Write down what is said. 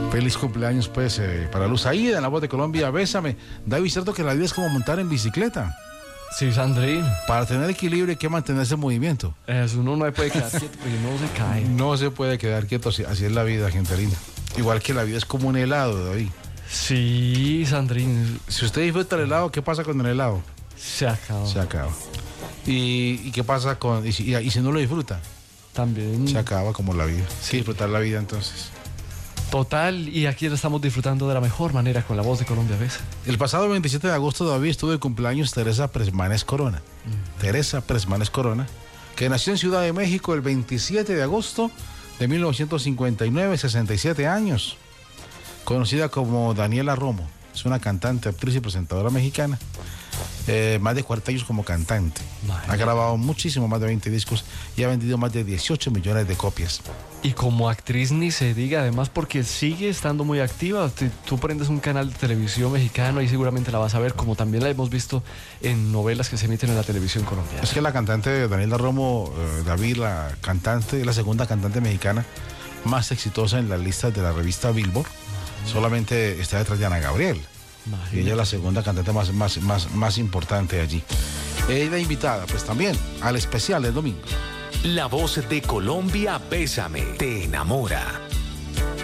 Feliz cumpleaños, pues, para Luz Aida, en La Voz de Colombia, bésame. David, ¿cierto que la vida es como montar en bicicleta? Sí, Sandrín. Para tener equilibrio hay que mantenerse en movimiento. Eso, uno no puede quedar quieto porque no se cae. No se puede quedar quieto, así es la vida, gente linda. Igual que la vida es como un helado, David. Sí, Sandrín. Si usted disfruta el helado, ¿qué pasa con el helado? Se acabó. Se acaba. ¿Y qué pasa con y si no lo disfruta? También. Se acaba como la vida. Sí, disfrutar la vida entonces. Total, y aquí lo estamos disfrutando de la mejor manera con La Voz de Colombia, ¿ves? El pasado 27 de agosto, David, estuvo de cumpleaños Teresa Presmanes Corona. Teresa Presmanes Corona, que nació en Ciudad de México el 27 de agosto de 1959, 67 años. Conocida como Daniela Romo. Es una cantante, actriz y presentadora mexicana. Más de 40 años como cantante. Ha grabado muchísimo, más de 20 discos y ha vendido más de 18 millones de copias. Y como actriz ni se diga, además porque sigue estando muy activa. Tú prendes un canal de televisión mexicano y seguramente la vas a ver, como también la hemos visto en novelas que se emiten en la televisión colombiana. Es que la cantante Daniela Romo, David, la cantante, es la segunda cantante mexicana más exitosa en las listas de la revista Billboard. Solamente está detrás de Ana Gabriel. Imagínate. Y ella es la segunda cantante más importante allí. Ella invitada, pues también, al especial del domingo. La Voz de Colombia, bésame, te enamora.